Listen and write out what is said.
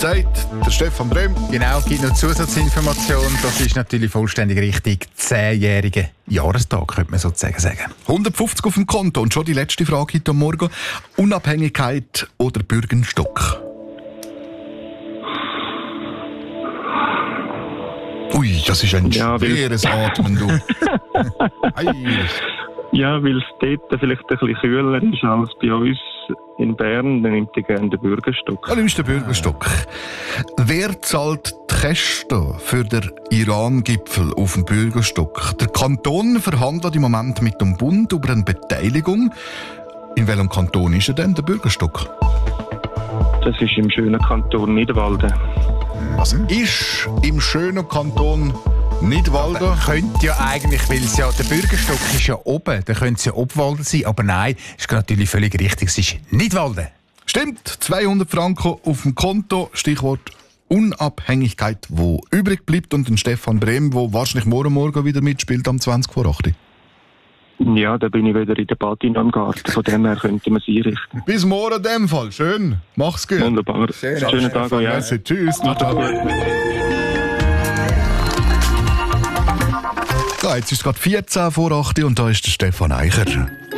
sagt der Stefan Brehm. Genau, gibt noch Zusatzinformation. Das ist natürlich vollständig richtig. 10-jähriger Jahrestag, könnte man sozusagen sagen. 150 auf dem Konto. Und schon die letzte Frage heute Morgen. Unabhängigkeit oder Bürgenstock? Ui, das ist ein schweres Atmen, du. Ja, weil es dort vielleicht ein bisschen kühler ist als bei uns in Bern, dann nimmt ich gerne den Bürgerstock. Du nimmst den Bürgerstock. Wer zahlt die Kosten für den Iran-Gipfel auf dem Bürgerstock? Der Kanton verhandelt im Moment mit dem Bund über eine Beteiligung. In welchem Kanton ist er denn, der Bürgerstock? Das ist im schönen Kanton Nidwalden. Was ist im schönen Kanton Nidwalden? Könnte ja eigentlich, weil es ja, der Bürgerstock ist ja oben, dann könnte es ja Obwalden sein, aber nein, ist natürlich völlig richtig, es ist Nidwalden. Stimmt, 200 Franken auf dem Konto, Stichwort Unabhängigkeit, wo übrig bleibt, und den Stefan Brehm, der wahrscheinlich morgen wieder mitspielt am 20 vor 8. Ja, da bin ich wieder in der Patin am Garten. Von dem her könnte man es einrichten. Bis morgen in dem Fall. Schön. Mach's gut. Wunderbar. Schönen Tag auch, ja. Tschüss. Ja, jetzt ist es gerade 14 vor 8 und da ist der Stefan Eicher.